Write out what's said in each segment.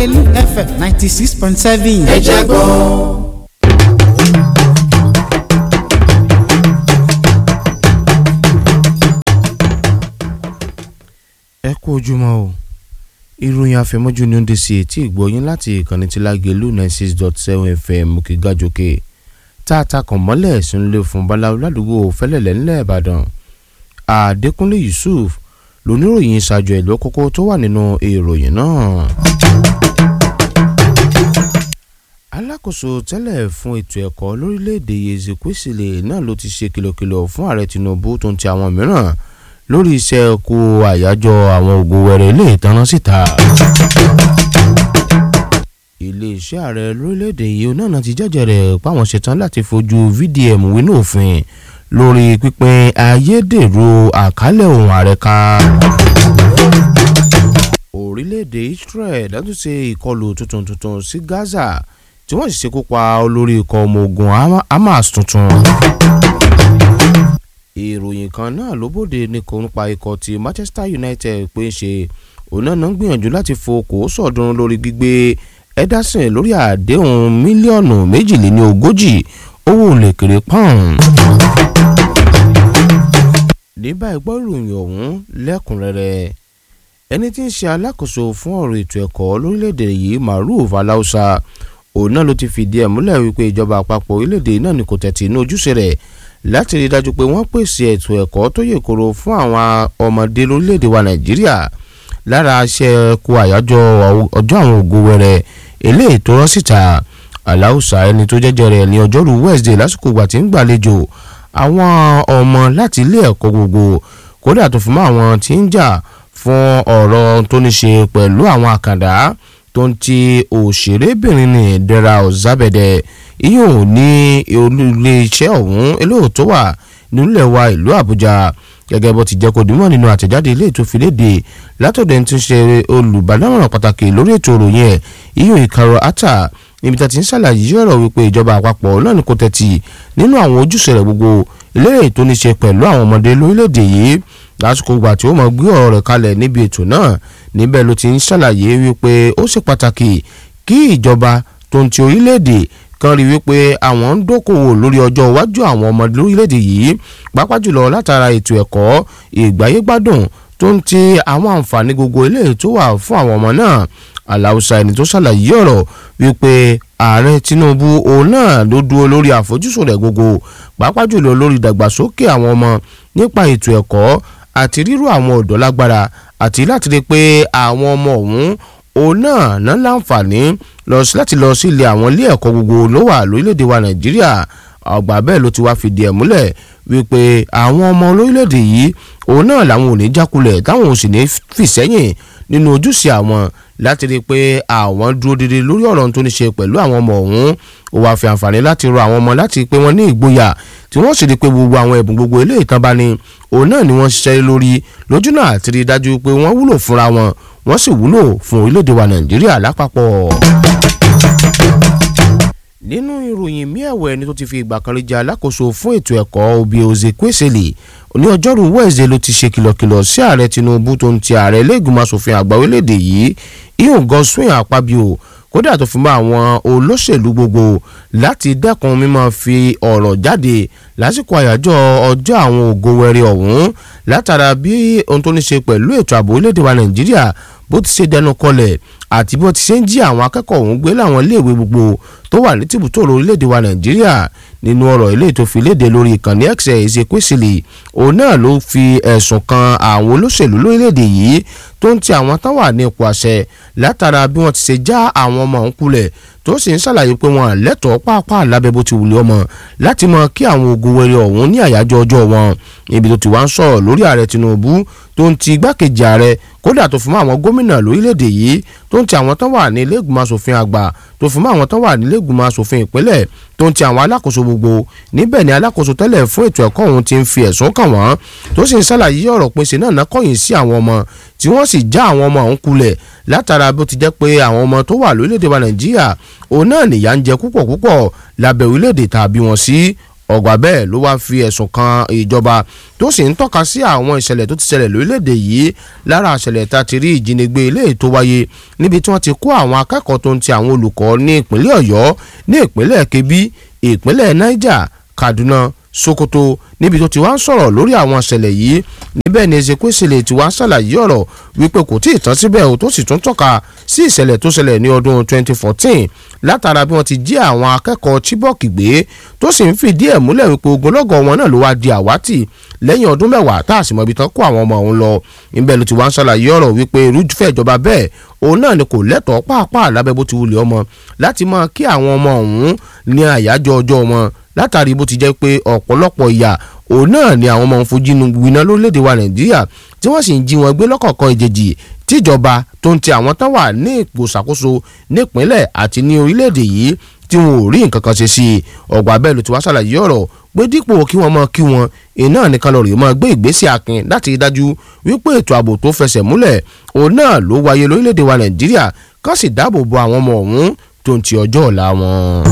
Lágelú FM 96.7. ẹ jẹ́ gbọ́. ẹ kú ojúmọ́ o ìròyìn àfẹ̀mọ́jú ni ó ń dé sí etí ìgbọ́yín láti ìkànnì tí Lágelú 96.7 FM Òkè-Gàjòkè tá a takàn mọ́lẹ̀ sínú fún baláwo ládùúgbò Fẹ́lẹ́lẹ̀ ńlẹ̀ Ìbàdàn. Adékúnlé Yusuf lóníròyìn ṣáájú ẹ̀lọ́ kókó tó wà nínú ìròyìn náà. Alákòóso tẹ́lẹ̀ fún ètò ẹ̀kọ́ lórílẹ̀‐èdè Ezekwesili náà ló ti ṣe kìlọ̀kìlọ̀ fún ààrẹ Tinubu tó ń ti àwọn mìíràn lórí iṣẹ́ kú àyájọ́ àwọn ògo wẹrẹ ilé ìtanná síta. Iléeṣẹ́ ààrẹ lórílẹ̀‐èdè yìí náà ti jẹ́jẹ́ rẹ̀ páwọn ṣetán láti fojú VDM wínú òfin lórí pípín ayédèrú àkálẹ̀ ohun ààrẹ ká. Orílẹ̀‐èdè Israel lọ́tún ṣe ìkọlù tuntun sí Gaza tí wọ́n sì ṣekú pa olórí ikọ̀ ọmọ ogun Hamas tuntun. Ìròyìn kan náà ló bòde nípa ikọ̀ ti Manchester United pé ṣe òun náà ń gbìyànjú láti fokò sọ̀dún lórí gbígbé Ederson lórí àdéhùn mílíọ̀nù 42 owó lèkèrè pound. Ní báyìí gbọ́ ìròyìn ọ̀hún lẹ́kùnrẹ́rẹ́. Ẹni tí ń ṣe alákòóso fún ọ̀rọ̀ ètò ẹ̀kọ́ lórílẹ̀‐èdè yìí Maruf Alausa òun náà ló ti fìdí ẹ̀ múlẹ̀ wípé ìjọba àpapọ̀ orílẹ̀‐èdè náà ni kò tẹ̀tì inú ojúṣe rẹ̀ láti rí dájú pé wọ́n pèsè ètò ẹ̀kọ́ tó yè koro fún àwọn ọmọdé lórílẹ̀‐èdè wa Nàìjíríà lára iṣẹ́ kú àyájọ́ ọjọ́ àwọn ògo wẹrẹ eléyìí tó rọ́ síta. Alausa ẹni tó jẹ́jẹ́ rẹ̀ ní ọjọ́rú Wednesday lásìkò ìgbà tí ń gbàlejò àwọn ọmọ láti ilé ẹ̀kọ́ gbogbo kódà tó fún mọ́ àwọn tí ń jà fún ọ̀rọ̀ tó ní ṣe pẹ̀lú àwọn àkàndá tó ń ti òṣèrébìnrin ní Dera Ozabede iyùn ní ilé-iṣẹ́ ọ̀hún eléyìí tó wà nílẹ̀ wa ìlú Àbújá gẹ́gẹ́ bó ti jẹ́ kó dìmọ̀ nínú àtẹ̀jáde ilé ètò ìfiléde látọ̀dọ̀ ẹni tí ń ṣe olùbádámọ̀ràn pàtàkì lórí ètò ìròyìn ẹ̀ iyùn Ìkàrọ̀ Ata níbi tá ti ń ṣàlàyé ọ̀rọ̀ wípé ìjọba àpapọ̀ náà ni kò tẹ̀tì nínú àwọn ojúṣe rẹ̀ gbogbo eléyìí tó ní ṣe pẹ̀lú àwọn ọmọdé lórílẹ̀‐èdè yìí lásìkò ìgbà tí ó máa gbé ọ̀rọ̀ rẹ̀ kalẹ̀ níbi ètò náà níbẹ̀ ló ti ń ṣàlàyé wípé ó ṣe pàtàkì kí ìjọba tó ń ti orílẹ̀‐èdè kan rí wípé àwọn ń dókòwò lórí ọjọ́ iwájú àwọn ọmọdé lórílẹ̀‐èdè yìí pàápàá jùlọ látara ètò ẹ̀kọ́ ìgbáyégbádùn tó ń ti àwọn àǹfààní gbogbo eléyìí tó wà fún àwọn ọmọ náà. Alausa ẹni tó ṣàlàyé ọ̀rọ̀ wípé ààrẹ Tinubu òun náà ló dúró lórí àfojúsùn rẹ̀ gbogbo pàápàá jùlọ lórí ìdàgbàsókè àwọn ọmọ nípa ètò ẹ̀kọ́ àti ríró àwọn ọ̀dọ́ lágbára àti láti rí pé àwọn ọmọ ọ̀hún òun náà ná láǹfààní láti lọ sí ilé àwọn ilé ẹ̀kọ́ gbogbo ló wà lórílẹ̀‐èdè wa Nàìjíríà. Ọgbà bẹ́ẹ̀ ló ti wá fìdí ẹ̀ múlẹ̀ wípé àwọn ọmọ lórílẹ̀‐èdè yìí òun náà làwọn ò ní jákulẹ̀ táwọn ò sì ní fìsẹ́yìn nínú ojúṣe àwọn láti rí i pé àwọn dúró dédé lórí ọ̀rọ̀ tó ní ṣe pẹ̀lú àwọn ọmọ ọ̀hún. Ó wáá fi àǹfààní láti rọ àwọn ọmọ láti pé wọ́n ní ìgboyà tí wọ́n sì rí i pé gbogbo àwọn ẹ̀bùn gbogbo eléyìí tán bá ní òun náà ni wọ́n ṣiṣẹ́ lórí lójú náà àti rí i dájú pé wọ́n wúlò fúnra wọn wọ́n sì wúlò fún orílẹ̀-èdè wa Nàìjíríà lápapọ̀. Nínú ìròyìn míì ẹ̀wẹ̀ ẹni tó ti fi ìgbà kan rí jẹ́ alákòóso fún ètò ẹ̀kọ́ Obi Ezekwesili ní ọjọ́rú Wednesday ló ti ṣe kìlọ̀kìlọ̀ sí ààrẹ Tinubu tó ń ti ààrẹ ilé ìgbìmọ̀ asòfin àgbà orílẹ̀-èdè yìí ìhùn Godswin Akpabio kódà tó fi mọ́ àwọn olóṣèlú gbogbo láti dẹ́kun mímọ́ fi ọ̀rọ̀ jáde lásìkò àyájọ́ ọjọ́ àwọn ògo wẹrẹ ọ̀hún látara bí ohun tó ní ṣe pẹ̀lú ètò ààbò orílẹ̀-èdè wa Nàìjíríà bó ti ṣe dẹnu kọlẹ̀ àti bó ti ṣe ń jí àwọn akẹ́kọ̀ọ́ ọ̀hún gbé láwọn iléèwé gbogbo tó wà ní tìbútòrò orílẹ̀-èdè wa Nàìjíríà. Nínú ọ̀rọ̀ ilé tó fi léde lórí ìkànnì X Ezekwesili òun náà ló fi ẹ̀sùn kan àwọn olóṣèlú lórílẹ̀-èdè yìí tó ń ti àwọn tán wà ní ipò àṣẹ látara bí wọ́n ti ṣe já àwọn ọmọ ọ̀hún kulẹ̀ tó sì ń ṣàlàyé pé wọn lẹ́tọ̀ọ́ pàápàá lábẹ́ bó ti wùlé ọmọ láti mọ kí àwọn ògo wẹrẹ ọ̀hún ní àyájọ́ ọjọ́ wọn. Ibi tó ti wá ń sọ̀rọ̀ lórí ààrẹ Tinubu tó ń ti igbákejì ààrẹ kódà tó fún àwọn gómìnà lórílẹ̀‐èdè yìí tó ń ti àwọn tán wà ní ilé ìgbìmọ̀ asòfin àgbà tó fún àwọn tán wà ní ilé ìgbìmọ̀ asòfin ìpínlẹ̀ tó ń ti àwọn alákòóso gbogbo níbẹ̀ ni alákòóso tẹ́lẹ̀ fún ètò ẹ̀kọ́ ọ̀hún ti ń fi ẹ̀sùn kàn wọ́n tó sì ń ṣàlàyé ọ̀rọ̀ pé ṣe náà kọ̀yìn sí àwọn ọmọ tí wọ́n sì já àwọn ọmọ ọ̀hún kulẹ̀ látara bó ti jẹ́ pé àwọn ọmọ tó wà lórílẹ̀‐èdè wa Nàìjíríà òun náà nìyà ń jẹ púpọ̀ lábẹ́ orílẹ̀‐èdè tàbí wọn sí ọ̀gbà bẹ́ẹ̀ ló wáá fi ẹ̀sùn kan ìjọba tó sì ń tọ́ka sí àwọn ìṣẹ̀lẹ̀ tó ti ṣẹlẹ̀ lórílẹ̀‐èdè yìí lára ìṣẹ̀lẹ̀ tá a ti rí ìjínigbé ilé tó wáyé níbi tí wọ́n ti kó àwọn akẹ́kọ̀ọ́ tó ń ti àwọn olùkọ́ ní ìpínlẹ̀ Ọ̀yọ́ ní ìpínlẹ̀ Kebbi ìpínlẹ̀ Niger Kaduna Sokoto níbi tó ti wá ń sọ̀rọ̀ lórí àwọn ìṣẹ̀lẹ̀ yìí níbẹ̀ ni Ezekwesili ti wá ṣàlàyé ọ̀rọ̀ wípé kò tí ì tán síbẹ̀ ó tó sì tún tọ́ka sí ìṣẹ̀lẹ̀ tó ṣẹlẹ̀ ní ọdún 2014 látara bí wọ́n ti jí àwọn akẹ́kọ̀ọ́ Chibok gbé tó sì ń fìdí ẹ̀ múlẹ̀ wípé ogunlọ́gọ̀ wọn náà ló wá di àwátì lẹ́yìn ọdún mẹ́wàá tá a sì mọ ibi tán kó àwọn ọmọ òun lọ níbẹ̀ ló ti wá ń ṣàlàyé ọ̀rọ̀ wípé irúfẹ́ ìjọba bẹ́ẹ̀ òun náà ni kò lẹ́tọ̀ọ́ pàápàá lábẹ́ bó ti wulẹ̀ ọmọ láti máa kí àwọn ọmọ òun ní àyájọ́ ọjọ́ wọn látàrí bó ti jẹ́ pé ọ̀pọ̀lọpọ̀ ìyà òun náà ni àwọn ọmọ òun fojú winá lórílẹ̀‐èdè wa Nàìjíríà tí wọ́n sì ń jí wọn gbé lọ́kọ̀ọ̀kan ìjèjì tíjọba tó ń ti àwọn tán wà ní ipò ṣàkóso nípínlẹ̀ àti ní orílẹ̀‐èdè yìí tí wọn ò rí nǹkan kan ṣe sí i ọ̀gbà bẹ́ẹ̀ ló ti wá ṣàlàyé ọ̀rọ̀ pé dípò kí wọ́n máa kí wọn iná nìkan lọ́ọ́ rí máa gbé ìgbésẹ̀ akin láti rí dájú wípé ètò ààbò tó fẹsẹ̀ múlẹ̀ òun náà ló wáyé lórílẹ̀‐èdè wa Nàìjíríà ká sì dáàbò bo àwọn ọmọ ọ̀hún tó ń ti ọjọ́ ọ̀la wọn.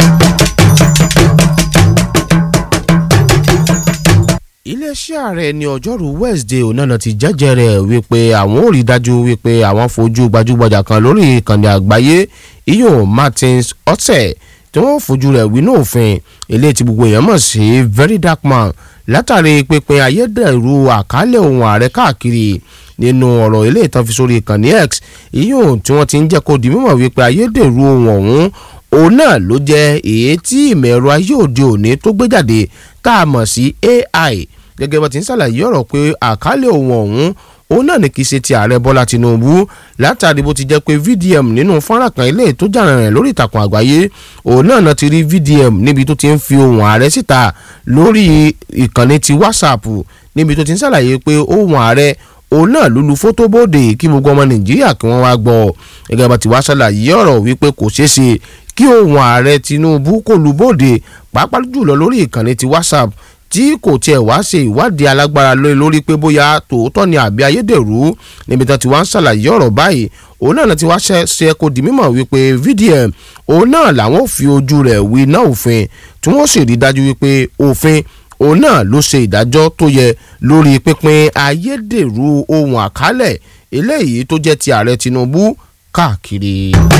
iléeṣẹ́ ààrẹ ní ọjọ́rú Wednesday onana ti jẹ́jẹ́ rẹ̀ wípé àwọn ò rí dájú wípé àwọn fojú gbajúgbajà kan lórí ìkànnì àgbáyé iyùn Martins Otte tí wọ́n fojú rẹ̀ wínú òfin eléyìí tí gbogbo èèyàn mọ̀ sí Very Dark Man látàrí pínpín ayédèrú àkálẹ̀ ohun ààrẹ káàkiri nínú ọ̀rọ̀ eléyìí tán fi sórí ìkànnì X iyùn tí wọ́n ti ń jẹ́ kó di mímọ̀ wípé ayédèrú ohun ọ̀hún òun náà ló jẹ́ èyí tí ìmọ̀ ẹ̀rọ ayé òde òní tó gbé jáde tá a mọ̀ sí AI gẹ́gẹ́ bá ti ń ṣàlàyé ọ̀rọ̀ pé àkálẹ̀ ohun ọ̀hún òun náà ní kì í ṣe ti ààrẹ Bọ́lá Tinubu látàrí bó ti jẹ́ pé VDM nínú fọ́nrán kan ilé tó jà rìn lórí ìtàkùn àgbáyé òun náà ti rí VDM níbi tó ti ń fi ohun ààrẹ síta lórí ìkànnì ti WhatsApp níbi tó ti ń ṣàlàyé pé ohun ààrẹ òun náà ló lu fótó bóde kí gbogbo ọmọ Nàìjíríà kí wọ́n wá gbọ́ gẹ́gẹ́ bá ti wá ṣàlàyé ọ̀rọ̀ wípé kò ṣeé ṣe kí ohun ààrẹ Tinubu kò lu bóde pàápàá jùlọ lórí ìkànnì ti WhatsApp tí kò tiẹ̀ wá ṣe ìwádìí alágbára lórí pé bóyá tòótọ́ ni àbí ayédèrú níbi tí wọ́n ti wá ń ṣàlàyé ọ̀rọ̀ báyìí òun náà ti wá ṣe kó di mímọ̀ wípé VDM òun náà làwọn ò fi ojú rẹ̀ wí náà òfin tí wọ́n sì rí dájú wípé òfin òun náà ló ṣe ìdájọ́ tó yẹ lórí pínpín ayédèrú ohun àkálẹ̀ eléyìí tó jẹ́ ti ààrẹ Tinubu káàkiri.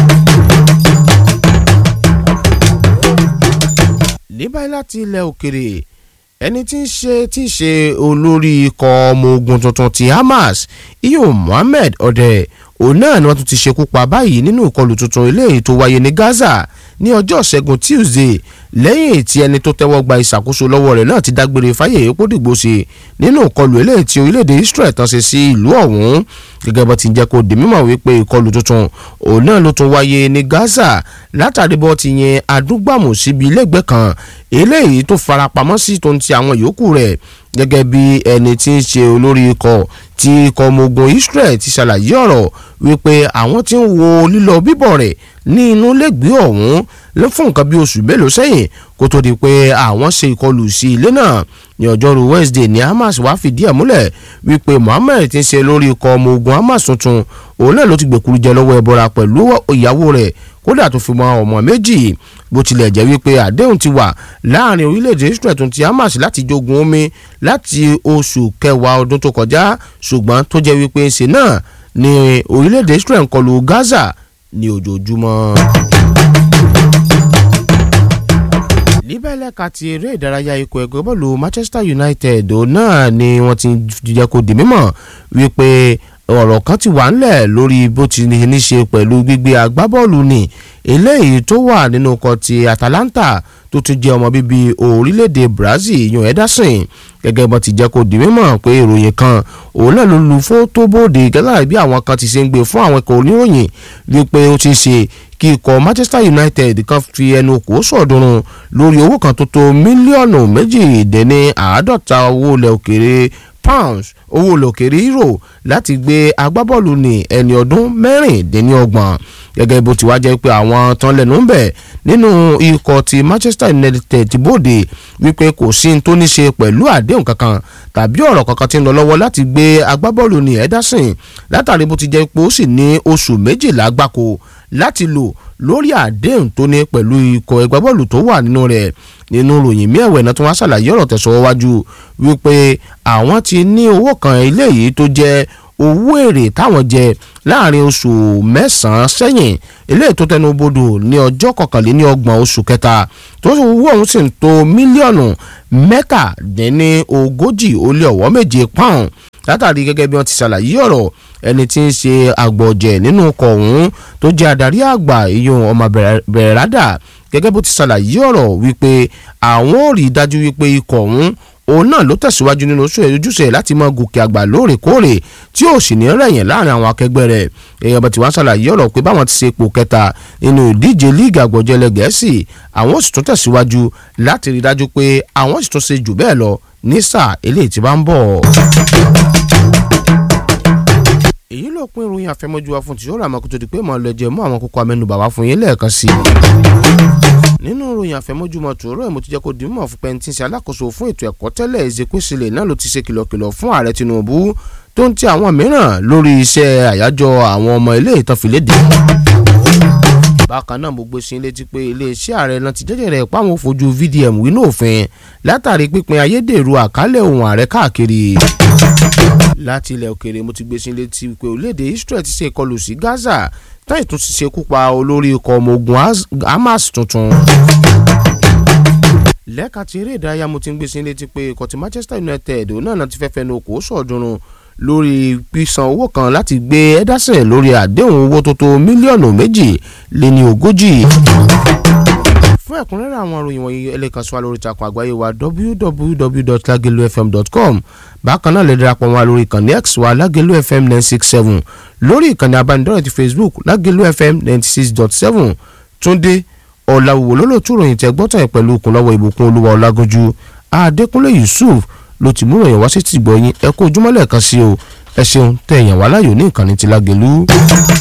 ní báyìí láti ilẹ̀ òkèrè ẹni tí í ṣe olórí ikọ̀ ọmọ ogun tuntun ti Hamas iyun Mohammed Odeh òun náà ni wọ́n tún ti ṣekú pa báyìí nínú ìkọlù tuntun eléyìí tó wáyé ní Gaza ní ọjọ́ Ṣẹ́gun Tuesday lẹ́yìn tí ẹni tó tẹ́wọ́ gba ìṣàkóso lọ́wọ́ rẹ̀ náà ti dágbére fáyé epo dìgbò sí nínú ìkọlù eléyìí tí orílẹ̀-èdè Israel tán ṣe sí ìlú ọ̀hún gẹ́gẹ́ bó ti ń jẹ́ kó di mímọ̀ wípé ìkọlù tuntun òun náà ló tún wáyé ní Gaza látàrí bó ti yẹn adúgbàmù síbi ilégbèé kan eléyìí tó farapamọ́ sí tó ń ti àwọn yòókù rẹ̀ gẹ́gẹ́ bí ẹni tí ń ṣe olórí ikọ̀ tí ikọ̀ ọmọ ogun Israel ti ṣàlàyé ọ̀rọ̀ wípé àwọn tí ń wo lílọ bíbọ̀ rẹ̀ ní inú lẹ́gbẹ̀ẹ́ ọ̀hún fún nǹkan bí oṣù mélòó sẹ́yìn kó tó di pé àwọn ṣe ìkọlù sí ilé náà ní ọjọ́rú Wednesday ní Hamas wá fìdí ẹ̀ múlẹ̀ wípé Mohammed ti ń ṣe lórí ikọ̀ ọmọ ogun Hamas tuntun òun náà ló ti gbèkúrú jẹ lọ́wọ́ ẹbọra pẹ̀lú ìyàwó rẹ̀ kódà tó fi mọ ọmọ méjì bó tilẹ̀ jẹ́ wípé àdéhùn ti wà láàrin orílẹ̀-èdè Israel tó ti Hamas láti jogun omi láti oṣù kẹwàá ọdún tó kọjá ṣùgbọ́n tó jẹ́ wípé ṣe náà ní orílẹ̀-èdè Israel ń kọlù Gaza ní ojoojúmọ́. níbẹ̀lẹ̀ ká ti eré ìdárayá ikọ̀ ẹgbẹ́ bọ́ọ̀lù Manchester United náà ni wọ́n ti jẹ́ kó di mímọ̀ wípé ọ̀rọ̀ kan ti wà ńlẹ̀ lórí bó ti ní ṣe pẹ̀lú gbígbé agbábọ́ọ̀lù ní eléyìí tó wà nínú ikọ̀ ti Atalanta tó tún jẹ́ ọmọ bíbí orílẹ̀-èdè Brazil yan Ederson gẹ́gẹ́ bó ti jẹ́ kó di mímọ̀ pé ìròyìn kan òun náà ló lu fótó bóde gẹ́gẹ́ bí àwọn kan ti ṣe ń gbé fún àwọn ikọ̀ oníròyìn wípé ó ti ṣe kí ikọ̀ Manchester United kan fi ẹnu kò sọ̀dúnrún lórí owó kan tó tó mílíọ̀nù 250 owó ilẹ̀ òkèèrè pounds owó lòkèrè euro láti gbé agbábọ́ọ̀lù ní ẹni ọdún 26 gẹ́gẹ́ bó ti wá jẹ́ pé àwọn tán lẹ́nu ń bẹ̀ nínú ikọ̀ ti Manchester United ti bóde wípé kò sí ní tó ní ṣe pẹ̀lú àdéhùn kankan tàbí ọ̀rọ̀ kankan tí ń lọ lọ́wọ́ láti gbé agbábọ́ọ̀lù ní Ederson látàrí bó ti jẹ́ pé ó sì ní oṣù 12 gbáko láti lò lórí àdéhùn tó ní pẹ̀lú ikọ̀ ẹgbẹ́ bọ́ọ̀lù tó wà nínú rẹ̀. Nínú ròyìn mẹ́wẹ̀ẹ́ náà tí wọ́n ṣàlàyé ọ̀rọ̀ tẹ̀síwájú wípé àwọn ti ní owó kan eléyìí tó jẹ́ owó èrè táwọn jẹ láàrin oṣù mẹ́sàn-án sẹ́yìn eléyìí tó tẹnu bodò ní ọjọ́ 21 oṣù kẹta tó owó ọ̀hún sì ń tó mílíọ̀nù 37.7 pound látàrí gẹ́gẹ́ bí wọ́n ti ṣàlàyé ọ̀rọ̀ ẹni tí ń ṣe àgbọ̀jẹ̀ nínú ọkọ̀ ọ̀hún tó jẹ́ adarí àgbà ìyún ọmọ Bẹ̀rẹ̀dà gẹ́gẹ́ bó ti ṣàlàyé ọ̀rọ̀ wípé àwọn ò rí i dájú wípé ikọ̀ ọ̀hún òun náà ló tẹ̀síwájú nínú ojúṣe láti máa gòkè àgbà lóòrèkóòrè tí ò sì ní rẹ̀yìn láàrin àwọn akẹgbẹ́ rẹ̀. èèyàn bá ti wá ṣàlàyé ọ̀rọ̀ pé báwọn ti ṣe ipò kẹta nínú ìdíje líìgì àgbọ̀jẹ̀lẹ̀ Gẹ̀ẹ́sì àwọn sì tún tẹ̀síwájú láti rí i dájú pé àwọn sì tún ṣe jù bẹ́ẹ̀ lọ ní sáà eléyìí tí bá ń bọ̀. èyí ló pín ìròyìn àfẹmọ́jú wa fún tìṣọ́rọ̀ àmọ́kútó di pé màá lọ jẹ mọ́ àwọn kókó amẹ́nubà wá fún yín lẹ́ẹ̀kan sí i. nínú ìròyìn àfẹmọ́júmọ́ tòórọ́ ẹ̀ mo ti jẹ́ kó dìímọ̀ fún pẹ́ntínsì alákòóso fún ètò ẹ̀kọ́ tẹ́lẹ̀ Ezekwesili náà ló ti ṣe kìlọ̀kìlọ̀ fún ààrẹ Tinubu tó ń ti àwọn mìíràn lórí iṣẹ́ àyájọ́ àwọn ọmọ ilé ìtọ́filédè. bákan náà mo gbé sí létí pé iléeṣẹ́ ààrẹ náà ti jẹ́jẹ́ rẹ̀ páwọn fojú VDM wínú òfin látàrí pípín ayédèrú àkálẹ̀ ohun ààrẹ káàkiri. láti ilẹ̀ òkèèrè mo ti gbé sí létí pé orílẹ̀-èdè Israel ti ṣe ìkọlù sí Gaza táyì tún ti ṣekú pa olórí ikọ̀ ọmọ ogun Hamas tuntun. lẹ́ka ti eré ìdárayá mo ti ń gbé sí létí pé ikọ̀ ti Manchester United náà ti fẹ́ fẹnu kò sọ̀dúnrún lórí písan owó kan láti gbé Ederson lórí àdéhùn owó tó tó mílíọ̀nù 240. fún ẹ̀kúnrẹ́rẹ́ àwọn ìròyìn wọ̀nyí ẹ lè kàn sí wa lórí ìtàkùn àgbáyé wa www.lagelufm.com. bákan náà lè darapọ̀ wọn lórí ìkànnì X wa Lagelu FM 967 lórí ìkànnì abánidọ́rẹ̀ ti Facebook Lagelu FM 96.7. Túndé Ọ̀làwùwò lólótú ìròyìn tẹ́ gbọ́tàn pẹ̀lú ìkúnlọ́wọ́ ìbùkún Olúwa Ọlágúnjú Adékúnlé Yusuf ló ti mú ìròyìn wá sí tìgbọ̀yìn ẹ kú ojúmọ́ lẹ́ẹ̀kan sí o ẹ ṣeun tẹ́ ẹ̀yàn wá láyò ní ìkànnì ti Lágelú.